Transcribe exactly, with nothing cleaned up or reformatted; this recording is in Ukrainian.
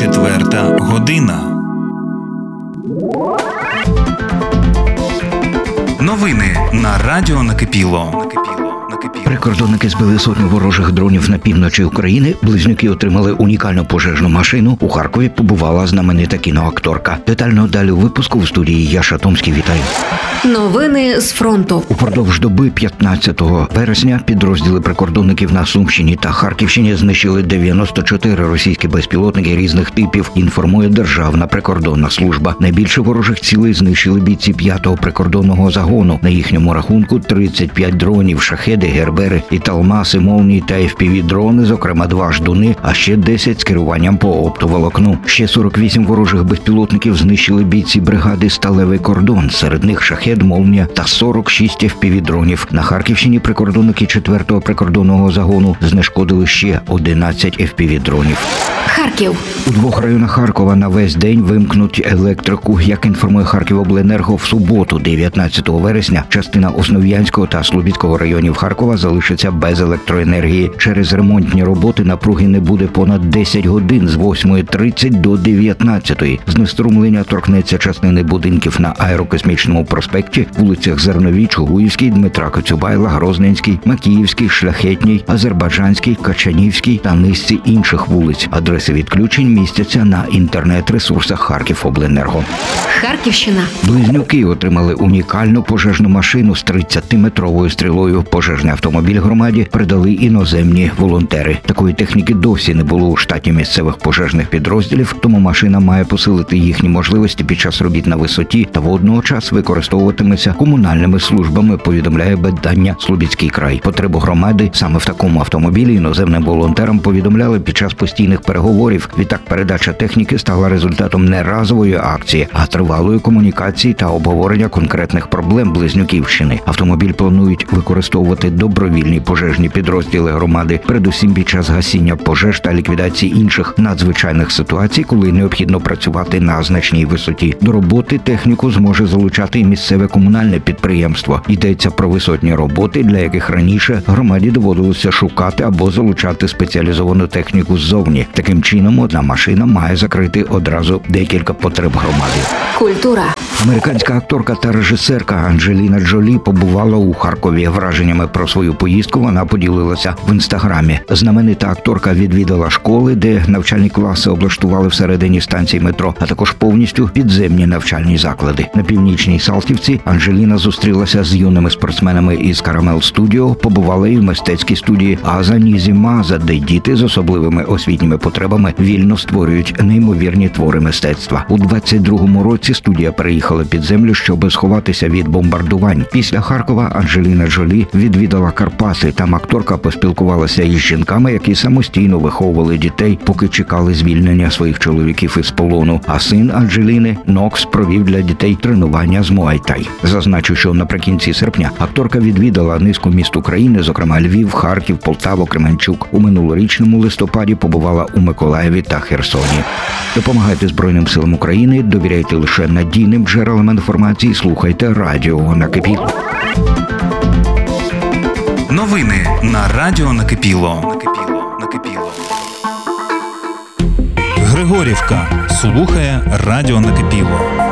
Четверта година. Новини на Радіо Накипіло. Прикордонники збили сотню ворожих дронів на півночі України. Близнюки отримали унікальну пожежну машину. У Харкові побувала знаменита кіноакторка. Детально далі у випуску в студії Яша Томський. Вітаю. Новини з фронту. Упродовж доби п'ятнадцятого вересня підрозділи прикордонників на Сумщині та Харківщині знищили дев'яносто чотири російські безпілотники різних типів, інформує Державна прикордонна служба. Найбільше ворожих цілей знищили бійці п'ятого прикордонного загону. На їхньому рахунку тридцять п'ять дронів, шахеди, гербери і талмаси, молнії та еф пі ві-дрони, зокрема два ждуни, а ще десять з керуванням по оптоволокну. Ще сорок вісім ворожих безпілотників знищили бійці бригади «Сталевий кордон». Серед них шахед, молнія та сорок шість еф пі ві-дронів. На Харківщині прикордонники четвертого прикордонного загону знешкодили ще одинадцять еф пі ві-дронів. Харків. У двох районах Харкова на весь день вимкнуть електрику. Як інформує Харківобленерго, в суботу, дев'ятнадцятого вересня, частина Основ'янського та Слобідського районів Харкова залишиться без електроенергії. Через ремонтні роботи напруги не буде понад десять годин з восьмої тридцять до дев'ятнадцятої. Знеструмлення торкнеться частини будинків на Аерокосмічному проспекті, вулицях Зерновій, Чугуївській, Дмитра Коцюбайла, Грозненській, Макіївській, Шляхетній, Азербайджанській, Качанівській та низці інших вулиць. Адреси відключень містяться на інтернет-ресурсах Харківобленерго. Харківщина. Близнюки отримали унікальну пожежну машину з тридцятиметровою стрілою. Пожежний автомобіль громаді передали іноземні волонтери. Такої техніки досі не було у штаті місцевих пожежних підрозділів, тому машина має посилити їхні можливості під час робіт на висоті та водночас використовуватиметься комунальними службами, повідомляє видання «Слобідський край». Потребу громади саме в такому автомобілі іноземним волонтерам повідомляли під час постійних переговорів. Відтак передача техніки стала результатом не разової акції, а тривалої комунікації та обговорення конкретних проблем Близнюківщини. Автомобіль планують використовувати добровільні пожежні підрозділи громади, передусім під час гасіння пожеж та ліквідації інших надзвичайних ситуацій, коли необхідно працювати на значній висоті. До роботи техніку зможе залучати і місцеве комунальне підприємство. Йдеться про висотні роботи, для яких раніше громаді доводилося шукати або залучати спеціалізовану техніку ззовні. Таким чином, одна машина має закрити одразу декілька потреб громади. Культура. Американська акторка та режисерка Анджеліна Джолі побувала у Харкові. Враженнями про свою поїздку вона поділилася в інстаграмі. Знаменита акторка відвідала школи, де навчальні класи облаштували всередині станції метро, а також повністю підземні навчальні заклади. На північній Салтівці Анджеліна зустрілася з юними спортсменами із Карамел Студіо, побувала і в мистецькій студії Аза Нізі Маза, де діти з особливими освітніми потребами вільно створюють неймовірні твори мистецтва. У двадцять другому році студія переїхала під землю, щоб сховатися від бомбардувань. Після Харкова Анджеліна Джолі відвідала Карпати. Там акторка поспілкувалася із жінками, які самостійно виховували дітей, поки чекали звільнення своїх чоловіків із полону. А син Анджеліни, Нокс, провів для дітей тренування з Муай-Тай. Зазначу, що наприкінці серпня акторка відвідала низку міст України, зокрема Львів, Харків, Полтаву, Кременчук. У минулорічному листопаді побувала у Миколаєві та Херсоні. Допомагайте Збройним силам України, довіряйте лише надійним джерелам інформації, слухайте Радіо Накипіло. Новини на Радіо Накипіло. Накипіло. Григорівка слухає Радіо Накипіло.